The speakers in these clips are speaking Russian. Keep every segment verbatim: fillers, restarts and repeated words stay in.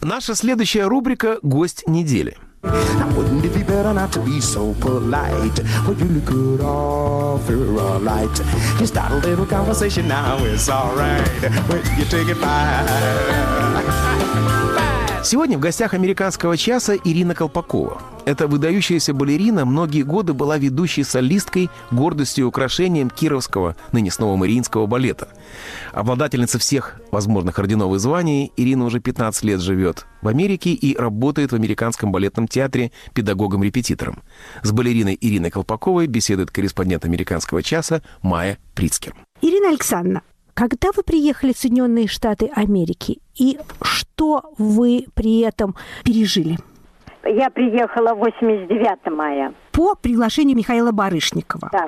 Наша следующая рубрика «Гость недели». Wouldn't it be better not to be so polite? Well, you look good off your light. You start a little conversation now, it's alright. When you take it by. Сегодня в гостях «Американского часа» Ирина Колпакова. Эта выдающаяся балерина многие годы была ведущей солисткой, гордостью и украшением Кировского, ныне снова Мариинского балета. Обладательница всех возможных орденов и званий, Ирина уже пятнадцать лет живет в Америке и работает в Американском балетном театре педагогом-репетитором. С балериной Ириной Колпаковой беседует корреспондент «Американского часа» Майя Прицкер. Ирина Александровна, когда вы приехали в Соединенные Штаты Америки, и что вы при этом пережили? Я приехала в восемьдесят девятом мая. По приглашению Михаила Барышникова. Да.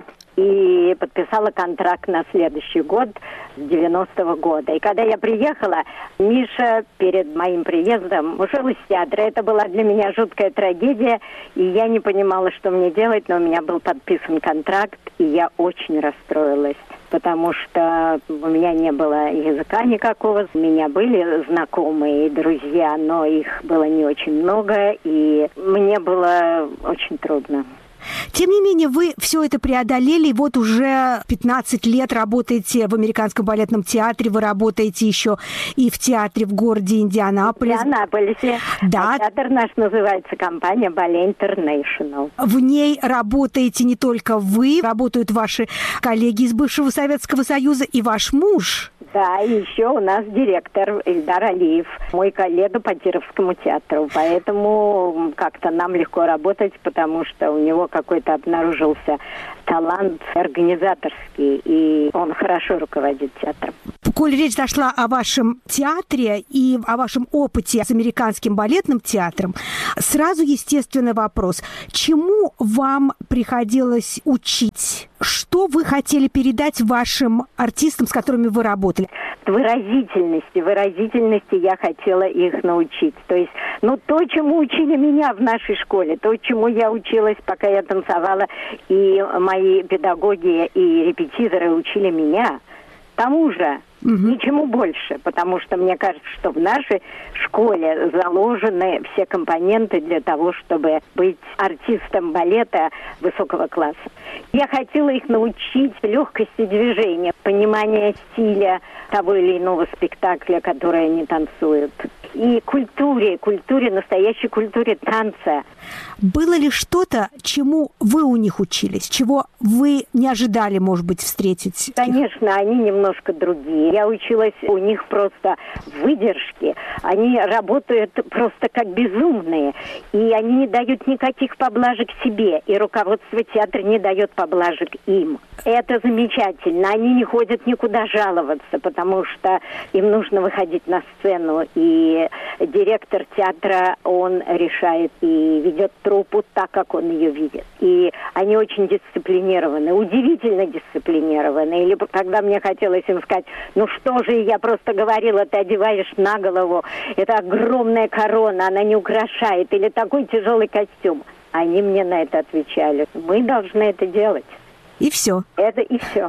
И подписала контракт на следующий год, с девяностого года. И когда я приехала, Миша перед моим приездом ушел из театра. Это была для меня жуткая трагедия, и я не понимала, что мне делать, но у меня был подписан контракт, и я очень расстроилась, потому что у меня не было языка никакого. У меня были знакомые и друзья, но их было не очень много, и мне было очень трудно. Тем не менее, вы все это преодолели, и вот уже пятнадцать лет работаете в Американском балетном театре, вы работаете еще и в театре в городе Индианаполис. В Индианаполисе. Да. А театр наш называется компания Ballet International. В ней работаете не только вы, работают ваши коллеги из бывшего Советского Союза и ваш муж. Да, и еще у нас директор Ильдар Алиев, мой коллега по Кировскому театру. Поэтому как-то нам легко работать, потому что у него какой-то обнаружился талант организаторский, и он хорошо руководит театром. Коль речь зашла о вашем театре и о вашем опыте с Американским балетным театром, сразу естественный вопрос. Чему вам приходилось учить? Что вы хотели передать вашим артистам, с которыми вы работали? Выразительности. Выразительности я хотела их научить. То есть, ну, то, чему учили меня в нашей школе, то, чему я училась, пока я танцевала, и мои педагоги и репетиторы учили меня, тому же, угу. Ничему больше, потому что мне кажется, что в нашей школе заложены все компоненты для того, чтобы быть артистом балета высокого класса. Я хотела их научить легкости движения, понимания стиля того или иного спектакля, который они танцуют. И культуре, культуре, настоящей культуре танца. Было ли что-то, чему вы у них учились, чего вы не ожидали, может быть, встретить? Конечно, они немножко другие. Я училась у них просто выдержке. Они работают просто как безумные. И они не дают никаких поблажек себе. И руководство театра не дает поблажек им. Это замечательно. Они не ходят никуда жаловаться, потому что им нужно выходить на сцену. И директор театра, он решает и ведет труппу так, как он ее видит. И они очень дисциплинированы, удивительно дисциплинированы. Или когда мне хотелось им сказать, ну что же, я просто говорила, ты одеваешь на голову, это огромная корона, она не украшает, или такой тяжелый костюм. Они мне на это отвечали, мы должны это делать. И все. Это и все.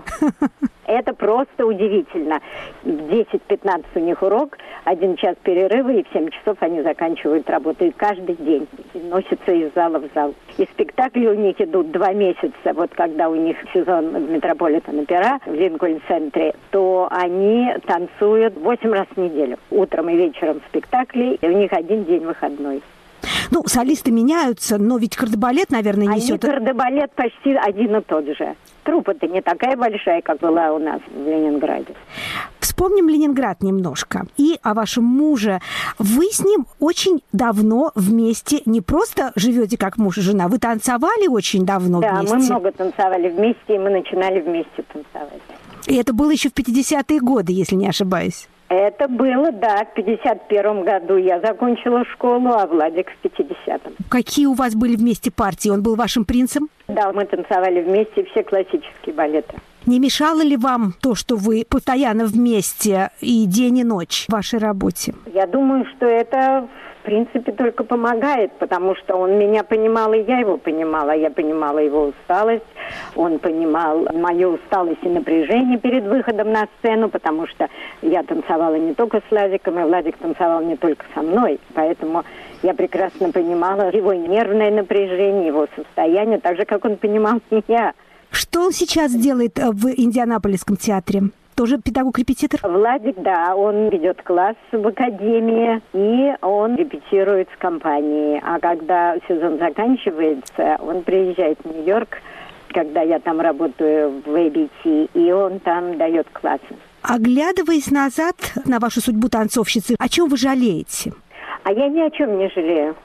Это просто удивительно. В десять-пятнадцать у них урок, один час перерыва, и в семь часов они заканчивают работу. И каждый день носятся из зала в зал. И спектакли у них идут два месяца. Вот когда у них сезон в Метрополитен-опера в Линкольн-центре, то они танцуют восемь раз в неделю. Утром и вечером спектакли, и у них один день выходной. Ну, солисты меняются, но ведь кардебалет, наверное, несет... Они кардебалет почти один и тот же. Труппа-то не такая большая, как была у нас в Ленинграде. Вспомним Ленинград немножко. И о вашем муже. Вы с ним очень давно вместе, не просто живете как муж и жена, вы танцевали очень давно да, вместе. Да, мы много танцевали вместе, и мы начинали вместе танцевать. И это было еще в пятидесятые годы, если не ошибаюсь. Это было, да, в пятьдесят первом году я закончила школу, а Владик в пятидесятом. Какие у вас были вместе партии? Он был вашим принцем? Да, мы танцевали вместе все классические балеты. Не мешало ли вам то, что вы постоянно вместе и день, и ночь в вашей работе? Я думаю, что это принципе, только помогает, потому что он меня понимал, и я его понимала. Я понимала его усталость, он понимал мою усталость и напряжение перед выходом на сцену, потому что я танцевала не только с Владиком, и Владик танцевал не только со мной. Поэтому я прекрасно понимала его нервное напряжение, его состояние, так же, как он понимал меня. Что он сейчас делает в Индианаполисском театре? Тоже педагог-репетитор? Владик, да, он ведет класс в академии, и он репетирует с компанией. А когда сезон заканчивается, он приезжает в Нью-Йорк, когда я там работаю в эй би ти, и он там дает классы. Оглядываясь назад на вашу судьбу танцовщицы, о чем вы жалеете? А я ни о чем не жалею.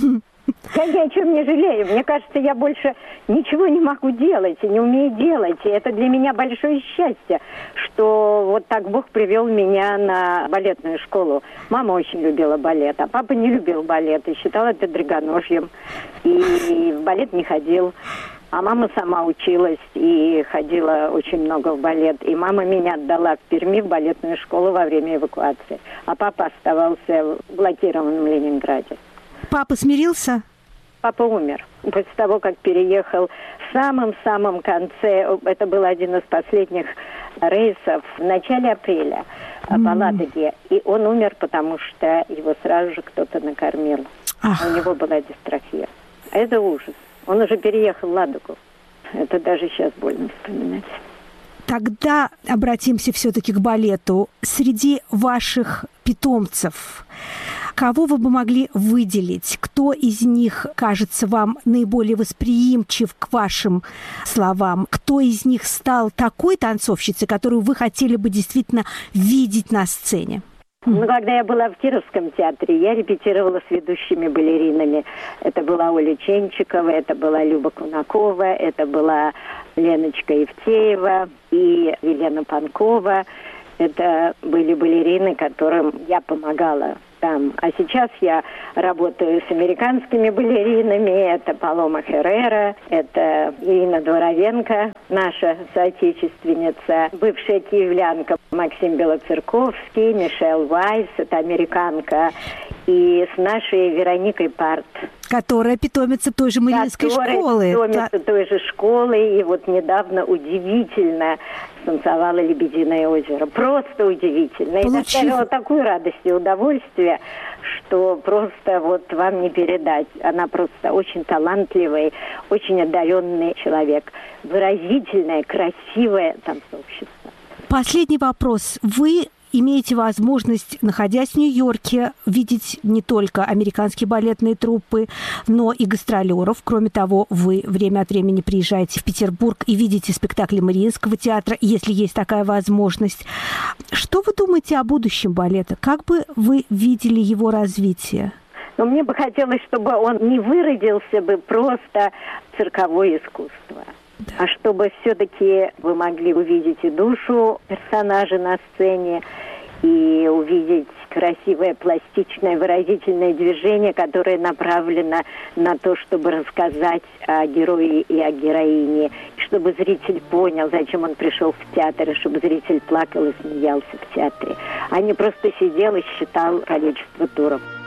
Я ни о чем не жалею. Мне кажется, я больше ничего не могу делать и не умею делать. И это для меня большое счастье, что вот так Бог привел меня на балетную школу. Мама очень любила балет, а папа не любил балет и считал это драгоножьем. И в балет не ходил. А мама сама училась и ходила очень много в балет. И мама меня отдала в Перми в балетную школу во время эвакуации. А папа оставался в блокированном Ленинграде. Папа смирился? Папа умер. После того, как переехал в самом-самом конце, это был один из последних рейсов в начале апреля mm. по Ладоге. И он умер, потому что его сразу же кто-то накормил. Ах. У него была дистрофия. Это ужас. Он уже переехал в Ладогу. Это даже сейчас больно вспоминать. Тогда обратимся все-таки к балету. Среди ваших питомцев кого вы бы могли выделить? Кто из них кажется вам наиболее восприимчив к вашим словам? Кто из них стал такой танцовщицей, которую вы хотели бы действительно видеть на сцене? Ну, когда я была в Кировском театре, я репетировала с ведущими балеринами. Это была Оля Ченчикова, это была Люба Кунакова, это была Леночка Евтеева и Елена Панкова. Это были балерины, которым я помогала там. А сейчас я работаю с американскими балеринами. Это Палома Херрера, это Ирина Дворовенко, наша соотечественница, бывшая киевлянка Максим Белоцерковский, Мишель Вайс, это американка, и с нашей Вероникой Парт. Которая питомица той же Мариинской школы. Которая питомица той же школы. И вот недавно удивительно танцевала «Лебединое озеро». Просто удивительно. Получив... И доставила такую радость и удовольствие, что просто вот вам не передать. Она просто очень талантливый, очень одаренный человек. Выразительная, красивая танцовщица. Последний вопрос. Вы имеете возможность, находясь в Нью-Йорке, видеть не только американские балетные труппы, но и гастролеров. Кроме того, вы время от времени приезжаете в Петербург и видите спектакли Мариинского театра, если есть такая возможность. Что вы думаете о будущем балета? Как бы вы видели его развитие? Но мне бы хотелось, чтобы он не выродился бы просто в цирковое искусство. Да. А чтобы все-таки вы могли увидеть и душу персонажа на сцене, и увидеть красивое, пластичное, выразительное движение, которое направлено на то, чтобы рассказать о герое и о героине, и чтобы зритель понял, зачем он пришел в театр, и чтобы зритель плакал и смеялся в театре, а не просто сидел и считал количество туров.